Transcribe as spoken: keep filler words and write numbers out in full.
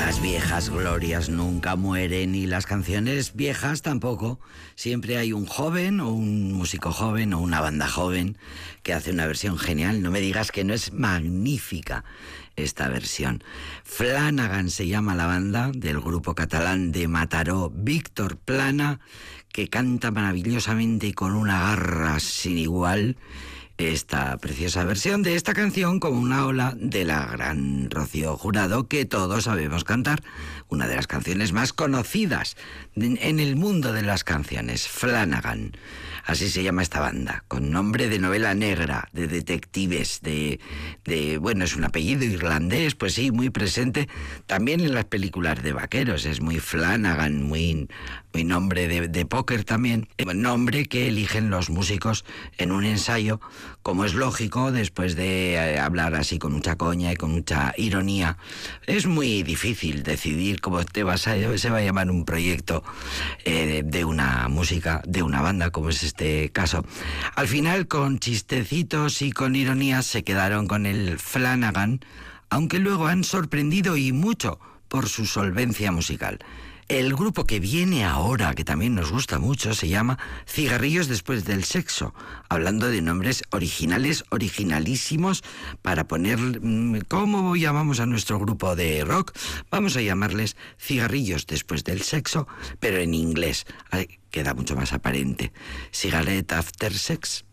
Las viejas glorias nunca mueren y las canciones viejas tampoco. Siempre hay un joven o un músico joven o una banda joven que hace una versión genial. No me digas que no es magnífica esta versión. Flanagan se llama la banda del grupo catalán de Mataró, Víctor Plana, que canta maravillosamente y con una garra sin igual esta preciosa versión de esta canción, como una ola de la gran Rocío Jurado, que todos sabemos cantar, una de las canciones más conocidas en el mundo de las canciones, Flanagan. Así se llama esta banda, con nombre de novela negra, de detectives, de, de bueno, es un apellido irlandés, pues sí, muy presente también en las películas de vaqueros, es muy Flanagan, muy, muy nombre de, de póker también, nombre que eligen los músicos en un ensayo, como es lógico, después de eh, hablar así con mucha coña y con mucha ironía. Es muy difícil decidir cómo te vas a, se va a llamar un proyecto eh, de, de una música, de una banda, como es este caso. Al final, con chistecitos y con ironías, se quedaron con el Flanagan, aunque luego han sorprendido y mucho por su solvencia musical. El grupo que viene ahora, que también nos gusta mucho, se llama Cigarrillos después del sexo, hablando de nombres originales, originalísimos, para poner... ¿Cómo llamamos a nuestro grupo de rock? Vamos a llamarles Cigarrillos después del sexo, pero en inglés. Ay, queda mucho más aparente. Cigarette After Sex.